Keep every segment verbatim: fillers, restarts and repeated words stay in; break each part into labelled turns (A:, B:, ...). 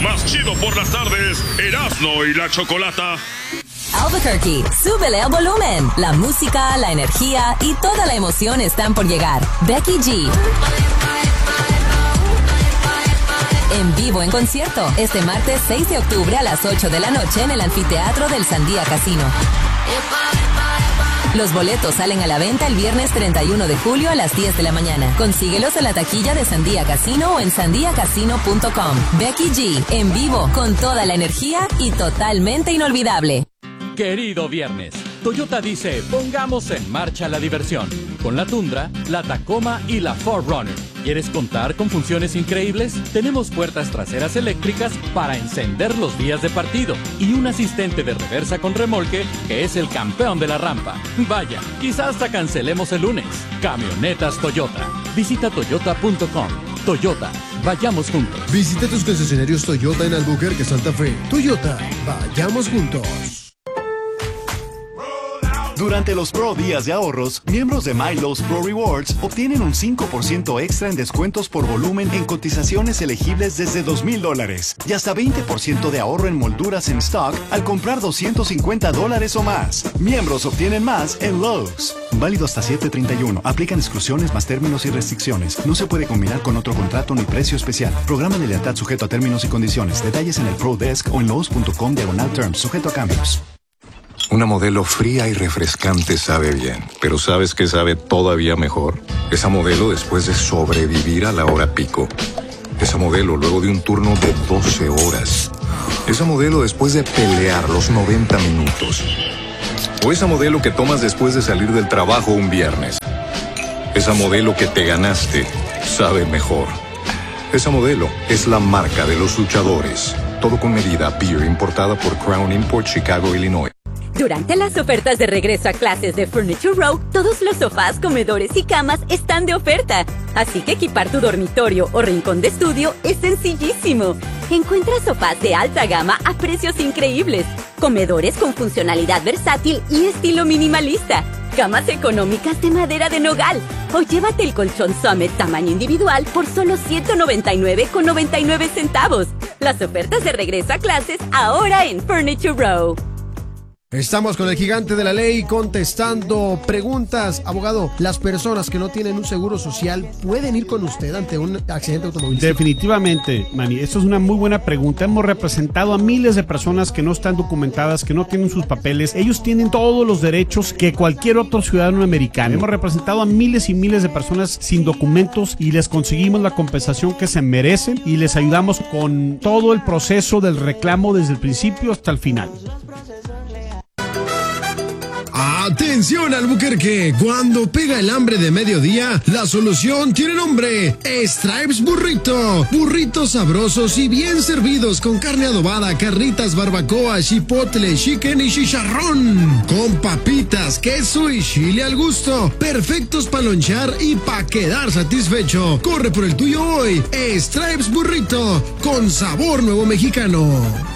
A: más chido por las tardes, Erasmo y la Chocolata.
B: Albuquerque, súbele al volumen. La música, la energía y toda la emoción están por llegar. Becky G. En vivo en concierto, este martes seis de octubre a las ocho de la noche en el anfiteatro del Sandía Casino. Los boletos salen a la venta el viernes treinta y uno de julio a las diez de la mañana. Consíguelos en la taquilla de Sandía Casino o en sandia casino punto com. Becky G, en vivo, con toda la energía y totalmente inolvidable.
C: Querido viernes, Toyota dice, pongamos en marcha la diversión. Con la Tundra, la Tacoma y la cuatro runner. ¿Quieres contar con funciones increíbles? Tenemos puertas traseras eléctricas para encender los días de partido y un asistente de reversa con remolque que es el campeón de la rampa. Vaya, quizás hasta cancelemos el lunes. Camionetas Toyota. Visita toyota punto com. Toyota, vayamos juntos.
D: Visita tus concesionarios Toyota en Albuquerque, Santa Fe. Toyota, vayamos juntos.
E: Durante los Pro Días de Ahorros, miembros de MyLowe's Pro Rewards obtienen un cinco por ciento extra en descuentos por volumen en cotizaciones elegibles desde dos mil dólares y hasta veinte por ciento de ahorro en molduras en stock al comprar doscientos cincuenta dólares o más. Miembros obtienen más en Lowe's. Válido hasta siete treinta y uno. Aplican exclusiones más términos y restricciones. No se puede combinar con otro contrato ni precio especial. Programa de lealtad sujeto a términos y condiciones. Detalles en el Pro Desk o en lowes punto com diagonal terms. Sujeto a cambios.
F: Una Modelo fría y refrescante sabe bien, pero ¿sabes qué sabe todavía mejor? Esa Modelo después de sobrevivir a la hora pico. Esa Modelo luego de un turno de doce horas. Esa Modelo después de pelear los noventa minutos. O esa Modelo que tomas después de salir del trabajo un viernes. Esa Modelo que te ganaste sabe mejor. Esa Modelo es la marca de los luchadores. Todo con medida, beer importada por Crown Import, Chicago, Illinois.
G: Durante las ofertas de regreso a clases de Furniture Row, todos los sofás, comedores y camas están de oferta. Así que equipar tu dormitorio o rincón de estudio es sencillísimo. Encuentra sofás de alta gama a precios increíbles, comedores con funcionalidad versátil y estilo minimalista, camas económicas de madera de nogal, o llévate el colchón Summit tamaño individual por solo ciento noventa y nueve con noventa y nueve centavos. Las ofertas de regreso a clases ahora en Furniture Row.
D: Estamos con el gigante de la ley contestando preguntas. Abogado, ¿las personas que no tienen un seguro social pueden ir con usted ante un accidente automovilístico?
H: Definitivamente, Manny. Esto es una muy buena pregunta. Hemos representado a miles de personas que no están documentadas, que no tienen sus papeles. Ellos tienen todos los derechos que cualquier otro ciudadano americano. Hemos representado a miles y miles de personas sin documentos y les conseguimos la compensación que se merecen y les ayudamos con todo el proceso del reclamo desde el principio hasta el final.
D: ¡Atención, Albuquerque! Cuando pega el hambre de mediodía, la solución tiene nombre: Stripes Burrito. Burritos sabrosos y bien servidos con carne adobada, carnitas, barbacoa, chipotle, chicken y chicharrón. Con papitas, queso y chile al gusto. Perfectos para lonchar y para quedar satisfecho. Corre por el tuyo hoy. Stripes Burrito, con sabor nuevo mexicano.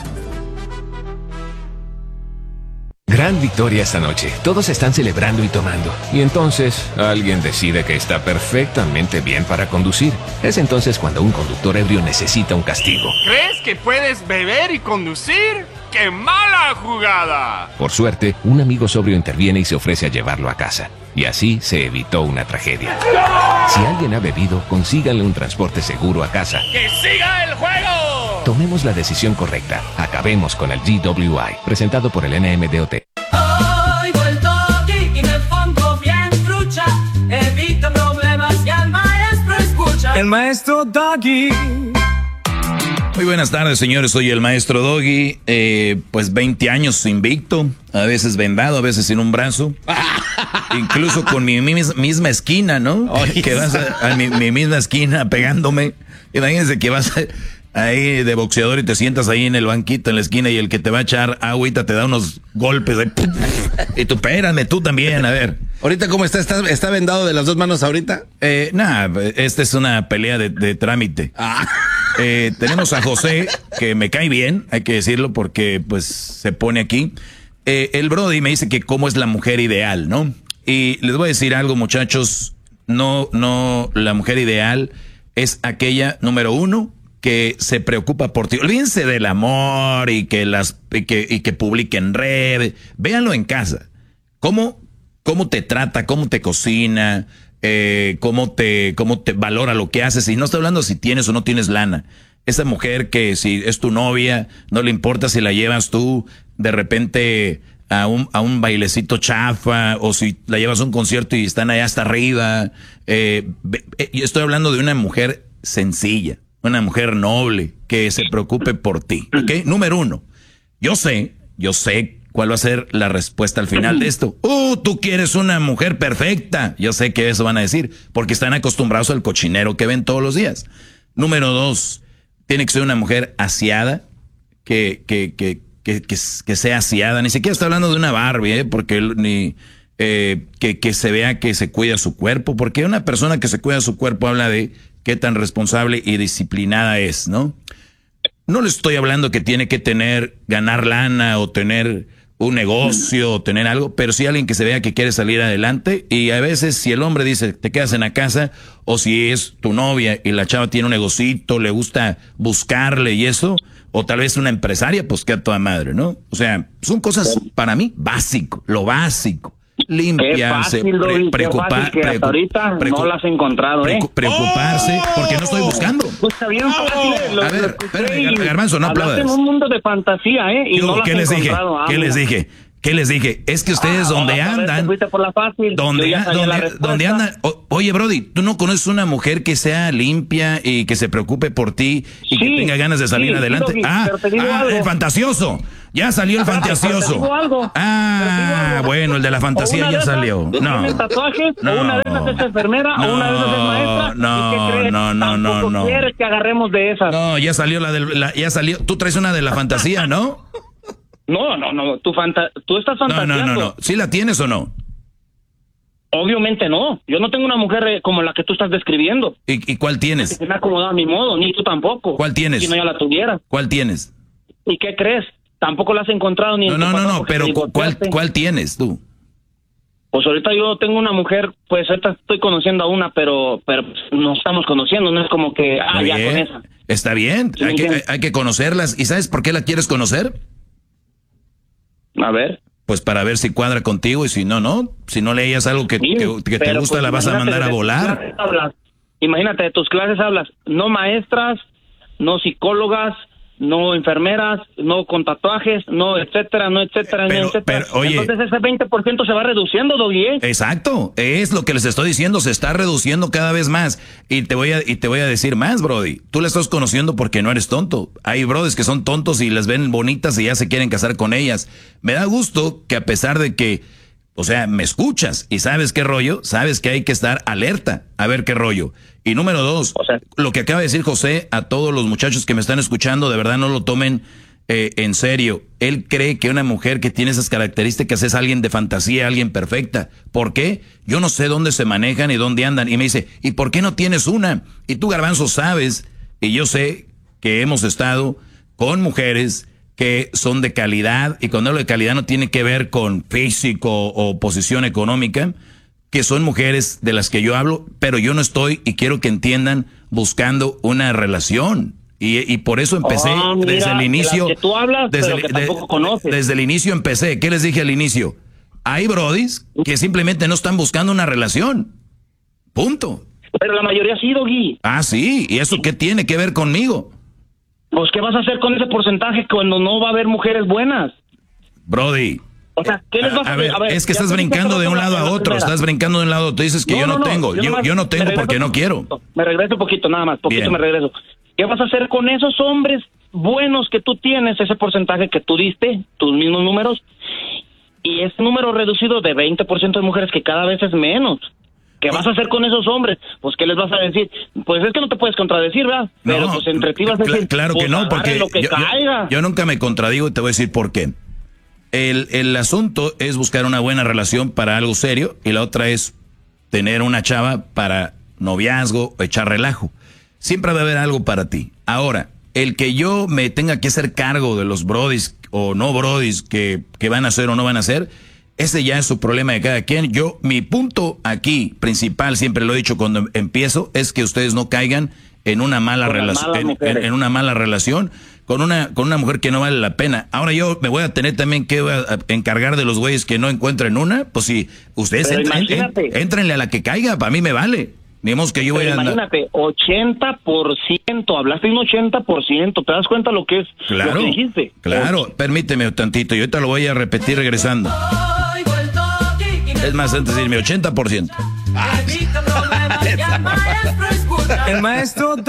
I: Gran victoria esta noche. Todos están celebrando y tomando. Y entonces, alguien decide que está perfectamente bien para conducir. Es entonces cuando un conductor ebrio necesita un castigo.
J: ¿Crees que puedes beber y conducir? ¡Qué mala jugada!
I: Por suerte, un amigo sobrio interviene y se ofrece a llevarlo a casa. Y así se evitó una tragedia. Si alguien ha bebido, consíganle un transporte seguro a casa.
J: ¡Que siga el juego!
I: Tomemos la decisión correcta. Acabemos con el G W I. Presentado por el N M D O T.
K: Oigo el toque y me pongo bien trucha. Evito problemas y al maestro escucha.
L: El maestro Doggy. Muy buenas tardes, señores. Soy el maestro Doggy. Eh, pues veinte años invicto. A veces vendado, a veces sin un brazo. Incluso con mi, mi misma esquina, ¿no? Oye, que vas a, a mi, mi misma esquina pegándome. Imagínense que vas a, ahí de boxeador y te sientas ahí en el banquito en la esquina y el que te va a echar agüita te da unos golpes. Ahí, y tú, espérame, tú también, a ver.
M: ¿Ahorita cómo está? ¿Está, está vendado de las dos manos ahorita?
L: Eh, nada, esta es una pelea de, de trámite. Ah. Eh, tenemos a José, que me cae bien, hay que decirlo, porque pues se pone aquí. Eh, el Brody me dice que cómo es la mujer ideal, ¿no? Y les voy a decir algo, muchachos. No, no, la mujer ideal es aquella, número uno, que se preocupa por ti. Olvídense del amor y que las y que, y que publique en red. Véanlo en casa. ¿Cómo, cómo te trata, cómo te cocina, eh, cómo te, cómo te valora lo que haces? Y no estoy hablando si tienes o no tienes lana. Esa mujer que si es tu novia, no le importa si la llevas tú de repente a un, a un bailecito chafa, o si la llevas a un concierto y están allá hasta arriba. Eh, eh, yo estoy hablando de una mujer sencilla, una mujer noble, que se preocupe por ti, ¿ok? Número uno, yo sé, yo sé cuál va a ser la respuesta al final de esto. ¡Uh, tú quieres una mujer perfecta! Yo sé que eso van a decir, porque están acostumbrados al cochinero que ven todos los días. Número dos, tiene que ser una mujer aseada, que, que, que, que, que, que sea aseada. Ni siquiera está hablando de una Barbie, ¿eh? Porque ni... Eh, que, que se vea que se cuida su cuerpo, porque una persona que se cuida su cuerpo habla de qué tan responsable y disciplinada es, ¿no? No le estoy hablando que tiene que tener, ganar lana o tener un negocio o tener algo, pero sí alguien que se vea que quiere salir adelante. Y a veces si el hombre dice te quedas en la casa, o si es tu novia y la chava tiene un negocito, le gusta buscarle y eso, o tal vez una empresaria, pues queda toda madre, ¿no? O sea, son cosas para mí básico, lo básico. Limpiarse,
N: fácil,
L: pre preocupar,
N: que hasta ahorita no las he encontrado, ¿eh?
L: Preocuparse, oh, porque no estoy buscando.
N: Pues está bien fácil, oh, lo,
L: a ver, espérame, Garbanzo, no aplaudas.
N: en un mundo de fantasía, ¿eh? Y
L: Yo,
N: no las
L: ¿qué
N: he
L: les dije?
N: encontrado.
L: ¿Qué les dije? ¿Qué les dije? Es que ustedes
N: ah,
L: donde andan,
N: por la fácil.
L: donde, donde, donde andan, o, oye Brody, ¿tú no conoces una mujer que sea limpia y que se preocupe por ti y sí, que tenga ganas de salir sí, adelante? Sí, ah, ah el fantasioso. Ya salió el fantasioso.
N: Algo,
L: ah,
N: algo.
L: Bueno, el de la fantasía ya
N: esas,
L: salió. No.
N: Tatuajes, no. O una de esas es enfermera,
L: no.
N: o una de esas es maestra.
L: No,
N: ¿Y qué crees?
L: no, no, no, no.
N: ¿Quieres que agarremos de esas?
L: No, ya salió la del, la, ya salió. Tú traes una de la fantasía, ¿no?
N: No, no, no. Tu fanta tú estás fantaseando.
L: No, no, no, no. ¿Sí la tienes o no?
N: Obviamente no. Yo no tengo una mujer como la que tú estás describiendo.
L: ¿Y, y cuál tienes?
N: Que me ha acomodado a mi modo, ni tú tampoco.
L: ¿Cuál tienes?
N: Si no, ya la tuviera.
L: ¿Cuál tienes?
N: ¿Y qué crees? Tampoco la has encontrado ni
L: no,
N: en
L: No, no, no, pero ¿cuál, ¿cuál tienes tú?
N: Pues ahorita yo tengo una mujer, pues ahorita estoy conociendo a una, pero pero nos estamos conociendo, no es como que, ah, ya con esa.
L: Está bien,
N: ¿Sí
L: hay, que, hay, hay que conocerlas. ¿Y sabes por qué la quieres conocer?
N: A ver.
L: Pues para ver si cuadra contigo y si no, no. Si no leías algo que, sí, que, que te gusta, pues, la vas a mandar a volar.
N: Hablas, imagínate, de tus clases hablas, no maestras, no psicólogas, no enfermeras, no con tatuajes, no etcétera, no etcétera,
L: pero,
N: no etcétera.
L: Pero, oye,
N: entonces ese veinte por ciento se va reduciendo, Doggy.
L: Exacto, es lo que les estoy diciendo, se está reduciendo cada vez más. Y te voy a y te voy a decir más, Brody. Tú la estás conociendo porque no eres tonto. Hay brodis que son tontos y las ven bonitas y ya se quieren casar con ellas. Me da gusto que a pesar de que, o sea, me escuchas y sabes qué rollo, sabes que hay que estar alerta a ver qué rollo. Y número dos, o sea, lo que acaba de decir José, a todos los muchachos que me están escuchando, de verdad no lo tomen eh, en serio. Él cree que una mujer que tiene esas características es alguien de fantasía, alguien perfecta. ¿Por qué? Yo no sé dónde se manejan y dónde andan. Y me dice, ¿y por qué no tienes una? Y tú, Garbanzo, sabes, y yo sé que hemos estado con mujeres que son de calidad, y cuando hablo de calidad no tiene que ver con físico o posición económica, que son mujeres de las que yo hablo, pero yo no estoy, y quiero que entiendan, buscando una relación. Y, y por eso empecé oh, mira, desde el inicio.
N: De que tú hablas,
L: desde,
N: pero que tampoco de, conoces.
L: Desde el inicio empecé. ¿Qué les dije al inicio? Hay brodis que simplemente no están buscando una relación. Punto.
N: Pero la mayoría sí, Doggy.
L: Ah, sí. ¿Y eso qué tiene que ver conmigo?
N: Pues, ¿qué vas a hacer con ese porcentaje cuando no va a haber mujeres buenas?
L: Brody.
N: O sea, ¿qué les vas a,
L: a ver? A ver, es que estás brincando de un lado a otro, estás brincando de un lado a otro. Dices que no, yo no, no tengo, yo, yo, más, yo no tengo porque no quiero.
N: Me regreso un poquito, nada más, poquito
L: Bien.
N: me regreso. ¿Qué vas a hacer con esos hombres buenos que tú tienes, ese porcentaje que tú diste, tus mismos números, y ese número reducido de veinte por ciento de mujeres que cada vez es menos? ¿Qué vas a hacer con esos hombres? Pues, ¿qué les vas a decir? Pues es que no te puedes contradecir, ¿verdad? Pero
L: no,
N: pues entre ti vas a decir,
L: claro
N: pues,
L: que no, porque
N: lo que
L: yo,
N: caiga.
L: Yo, yo nunca me contradigo y te voy a decir por qué. El, el asunto es buscar una buena relación para algo serio y la otra es tener una chava para noviazgo o echar relajo. Siempre va a haber algo para ti. Ahora, el que yo me tenga que hacer cargo de los brodis o no brodis que, que van a hacer o no van a hacer, ese ya es su problema de cada quien. Yo, mi punto aquí principal, siempre lo he dicho cuando empiezo, es que ustedes no caigan en una mala relación, en, en, en una mala relación con una con una mujer que no vale la pena. Ahora yo me voy a tener también que encargar de los güeyes que no encuentren una. Pues si ustedes entren, en, entrenle a la que caiga, para mí me vale. Digamos que yo voy a andar.
N: Imagínate, ochenta por ciento, hablaste de un ochenta por ciento, ¿te das cuenta lo que es?
L: Claro,
N: lo que dijiste?
L: Claro,
N: Ocho.
L: Permíteme tantito, yo ahorita lo voy a repetir regresando. Es más, antes de irme, ochenta por ciento.
K: El maestro